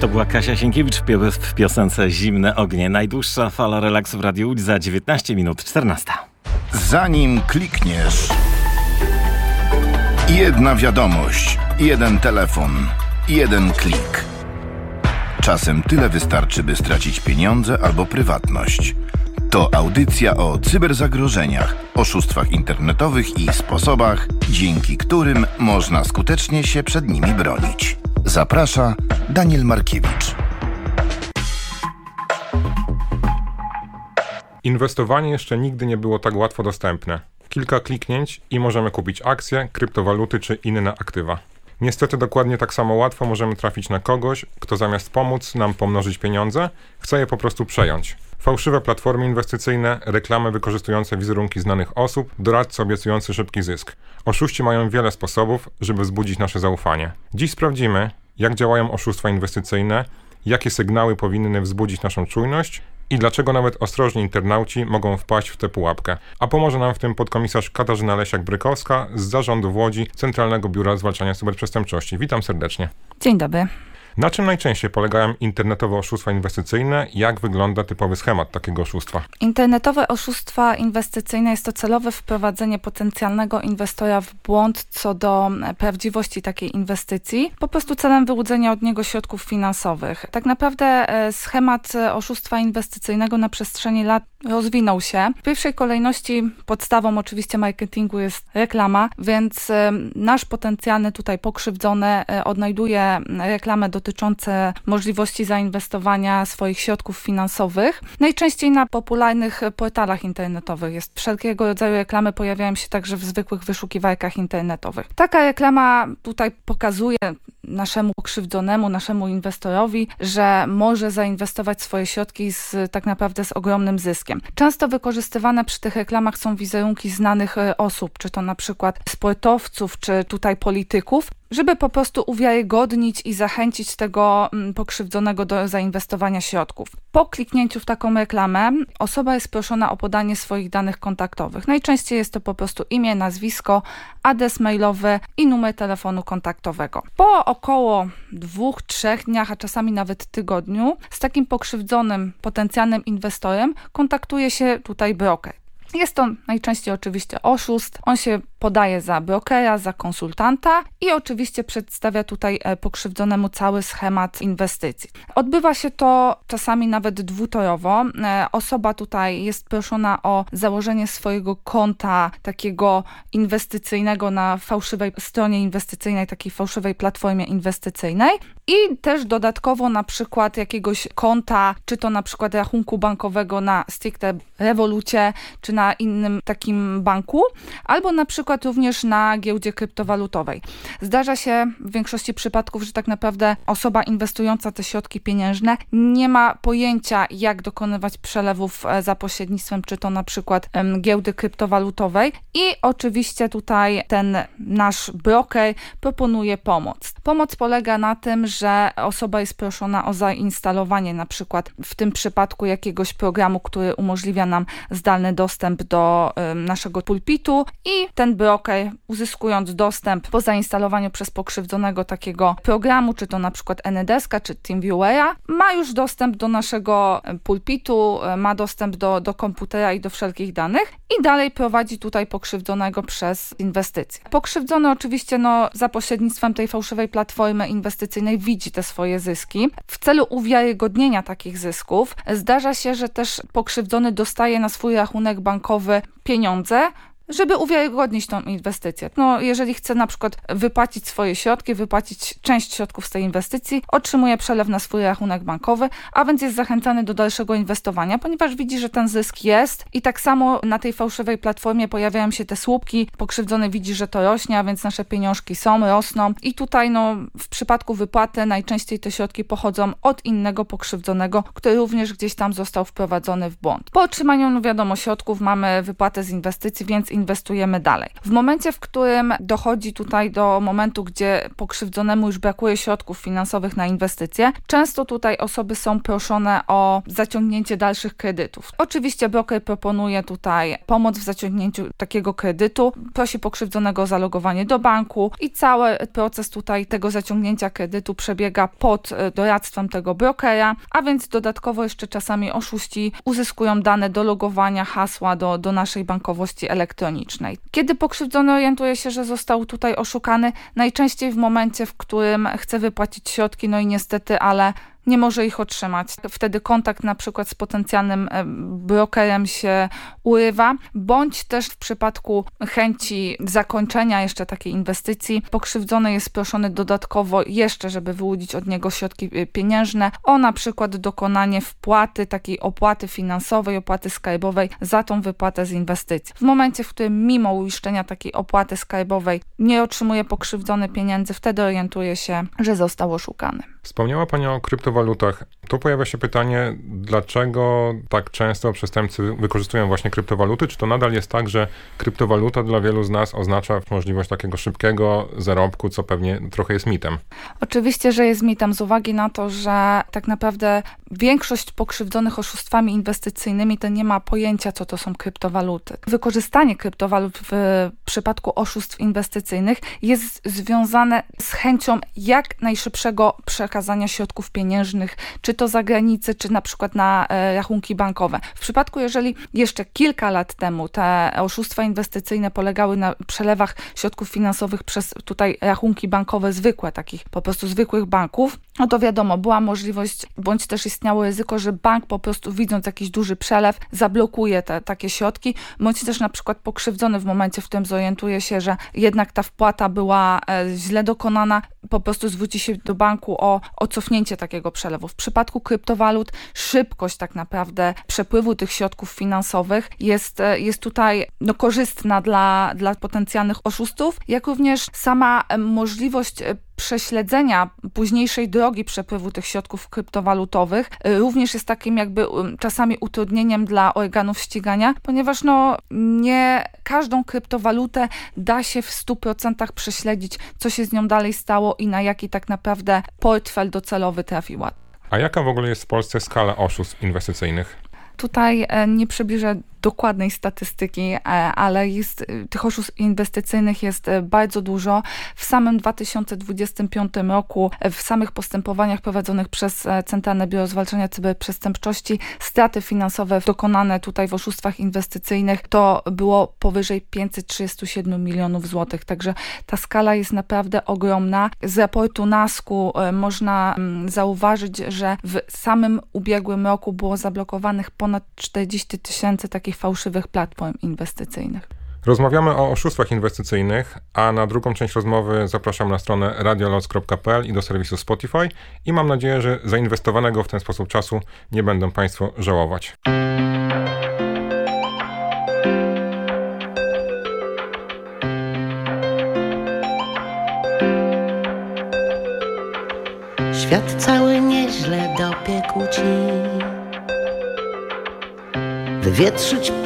To była Kasia Sienkiewicz w piosence Zimne ognie. Najdłuższa fala relaksu w Radiu Łódź za 19 minut 14. Zanim klikniesz, jedna wiadomość, jeden telefon, jeden klik. Czasem tyle wystarczy, by stracić pieniądze albo prywatność. To audycja o cyberzagrożeniach, oszustwach internetowych i sposobach, dzięki którym można skutecznie się przed nimi bronić. Zaprasza Daniel Markiewicz. Inwestowanie jeszcze nigdy nie było tak łatwo dostępne. Kilka kliknięć i możemy kupić akcje, kryptowaluty czy inne aktywa. Niestety dokładnie tak samo łatwo możemy trafić na kogoś, kto zamiast pomóc nam pomnożyć pieniądze, chce je po prostu przejąć. Fałszywe platformy inwestycyjne, reklamy wykorzystujące wizerunki znanych osób, doradcy obiecujący szybki zysk. Oszuści mają wiele sposobów, żeby wzbudzić nasze zaufanie. Dziś sprawdzimy, jak działają oszustwa inwestycyjne, jakie sygnały powinny wzbudzić naszą czujność i dlaczego nawet ostrożni internauci mogą wpaść w tę pułapkę. A pomoże nam w tym podkomisarz Katarzyna Lesiak-Brykowska z Zarządu w Łodzi Centralnego Biura Zwalczania Cyberprzestępczości. Witam serdecznie. Dzień dobry. Na czym najczęściej polegają internetowe oszustwa inwestycyjne? Jak wygląda typowy schemat takiego oszustwa? Internetowe oszustwa inwestycyjne jest to celowe wprowadzenie potencjalnego inwestora w błąd co do prawdziwości takiej inwestycji, po prostu celem wyłudzenia od niego środków finansowych. Tak naprawdę schemat oszustwa inwestycyjnego na przestrzeni lat rozwinął się. W pierwszej kolejności podstawą oczywiście marketingu jest reklama, więc nasz potencjalny tutaj pokrzywdzony odnajduje reklamę dotyczące możliwości zainwestowania swoich środków finansowych. Najczęściej na popularnych portalach internetowych jest wszelkiego rodzaju reklamy, pojawiają się także w zwykłych wyszukiwarkach internetowych. Taka reklama tutaj pokazuje naszemu pokrzywdzonemu, naszemu inwestorowi, że może zainwestować swoje środki tak naprawdę z ogromnym zyskiem. Często wykorzystywane przy tych reklamach są wizerunki znanych osób, czy to na przykład sportowców, czy tutaj polityków, żeby po prostu uwiarygodnić i zachęcić tego pokrzywdzonego do zainwestowania środków. Po kliknięciu w taką reklamę osoba jest proszona o podanie swoich danych kontaktowych. Najczęściej jest to po prostu imię, nazwisko, adres mailowy i numer telefonu kontaktowego. Po około 2-3 dniach, a czasami nawet tygodniu, z takim pokrzywdzonym potencjalnym inwestorem kontaktuje się tutaj broker. Jest to najczęściej oczywiście oszust, on się podaje za brokera, za konsultanta i oczywiście przedstawia tutaj pokrzywdzonemu cały schemat inwestycji. Odbywa się to czasami nawet dwutorowo. Osoba tutaj jest proszona o założenie swojego konta takiego inwestycyjnego na fałszywej stronie inwestycyjnej, takiej fałszywej platformie inwestycyjnej i też dodatkowo na przykład jakiegoś konta, czy to na przykład rachunku bankowego na stricte Revolucie, czy na innym takim banku, albo na przykład również na giełdzie kryptowalutowej. Zdarza się w większości przypadków, że tak naprawdę osoba inwestująca te środki pieniężne nie ma pojęcia, jak dokonywać przelewów za pośrednictwem, czy to na przykład giełdy kryptowalutowej i oczywiście tutaj ten nasz broker proponuje pomoc. Pomoc polega na tym, że osoba jest proszona o zainstalowanie na przykład w tym przypadku jakiegoś programu, który umożliwia nam zdalny dostęp do naszego pulpitu i ten broker, uzyskując dostęp po zainstalowaniu przez pokrzywdzonego takiego programu, czy to na przykład AnyDeska, czy TeamViewera, ma już dostęp do naszego pulpitu, ma dostęp do komputera i do wszelkich danych i dalej prowadzi tutaj pokrzywdzonego przez inwestycje. Pokrzywdzony oczywiście za pośrednictwem tej fałszywej platformy inwestycyjnej widzi te swoje zyski. W celu uwiarygodnienia takich zysków zdarza się, że też pokrzywdzony dostaje na swój rachunek bankowy pieniądze, żeby uwiarygodnić tą inwestycję. Jeżeli chce na przykład wypłacić swoje środki, wypłacić część środków z tej inwestycji, otrzymuje przelew na swój rachunek bankowy, a więc jest zachęcany do dalszego inwestowania, ponieważ widzi, że ten zysk jest i tak samo na tej fałszywej platformie pojawiają się te słupki, pokrzywdzony widzi, że to rośnie, a więc nasze pieniążki rosną i tutaj w przypadku wypłaty najczęściej te środki pochodzą od innego pokrzywdzonego, który również gdzieś tam został wprowadzony w błąd. Po otrzymaniu, wiadomo, środków mamy wypłatę z inwestycji, więc inwestujemy dalej. W momencie, w którym dochodzi tutaj do momentu, gdzie pokrzywdzonemu już brakuje środków finansowych na inwestycje, często tutaj osoby są proszone o zaciągnięcie dalszych kredytów. Oczywiście broker proponuje tutaj pomoc w zaciągnięciu takiego kredytu, prosi pokrzywdzonego o zalogowanie do banku i cały proces tutaj tego zaciągnięcia kredytu przebiega pod doradztwem tego brokera, a więc dodatkowo jeszcze czasami oszuści uzyskują dane do logowania hasła do naszej bankowości elektronicznej. Kiedy pokrzywdzony orientuje się, że został tutaj oszukany? Najczęściej w momencie, w którym chce wypłacić środki, no i niestety, ale nie może ich otrzymać. Wtedy kontakt na przykład z potencjalnym brokerem się urywa, bądź też w przypadku chęci zakończenia jeszcze takiej inwestycji pokrzywdzony jest proszony dodatkowo jeszcze, żeby wyłudzić od niego środki pieniężne o na przykład dokonanie wpłaty, takiej opłaty finansowej, opłaty skarbowej za tą wypłatę z inwestycji. W momencie, w którym mimo uiszczenia takiej opłaty skarbowej nie otrzymuje pokrzywdzony pieniędzy, wtedy orientuje się, że został oszukany. Wspomniała Pani o kryptowalutach. Tu pojawia się pytanie, dlaczego tak często przestępcy wykorzystują właśnie kryptowaluty? Czy to nadal jest tak, że kryptowaluta dla wielu z nas oznacza możliwość takiego szybkiego zarobku, co pewnie trochę jest mitem? Oczywiście, że jest mitem z uwagi na to, że tak naprawdę większość pokrzywdzonych oszustwami inwestycyjnymi to nie ma pojęcia, co to są kryptowaluty. Wykorzystanie kryptowalut w przypadku oszustw inwestycyjnych jest związane z chęcią jak najszybszego przekazania środków pieniężnych, czy to za granicę, czy na przykład na rachunki bankowe. W przypadku, jeżeli jeszcze kilka lat temu te oszustwa inwestycyjne polegały na przelewach środków finansowych przez tutaj rachunki bankowe zwykłe, takich po prostu zwykłych banków, no to wiadomo, była możliwość, bądź też istniało ryzyko, że bank po prostu widząc jakiś duży przelew, zablokuje takie środki, bądź też na przykład pokrzywdzony w momencie, w którym zorientuje się, że jednak ta wpłata była źle dokonana, po prostu zwróci się do banku o cofnięcie takiego przelewu. W przypadku kryptowalut szybkość tak naprawdę przepływu tych środków finansowych jest tutaj korzystna dla potencjalnych oszustów, jak również sama możliwość prześledzenia późniejszej drogi przepływu tych środków kryptowalutowych również jest takim jakby czasami utrudnieniem dla organów ścigania, ponieważ nie każdą kryptowalutę da się w 100% prześledzić, co się z nią dalej stało i na jaki tak naprawdę portfel docelowy trafiła. A jaka w ogóle jest w Polsce skala oszustw inwestycyjnych? Tutaj nie przybliżę dokładnej statystyki, ale tych oszustw inwestycyjnych jest bardzo dużo. W samym 2025 roku w samych postępowaniach prowadzonych przez Centralne Biuro Zwalczania Cyberprzestępczości straty finansowe dokonane tutaj w oszustwach inwestycyjnych to było powyżej 537 milionów złotych. Także ta skala jest naprawdę ogromna. Z raportu NASK-u można zauważyć, że w samym ubiegłym roku było zablokowanych ponad 40 000 takich fałszywych platform inwestycyjnych. Rozmawiamy o oszustwach inwestycyjnych, a na drugą część rozmowy zapraszam na stronę radioloc.pl i do serwisu Spotify i mam nadzieję, że zainwestowanego w ten sposób czasu nie będą Państwo żałować. Świat cały nieźle dopiekł ci. Wywietrzyć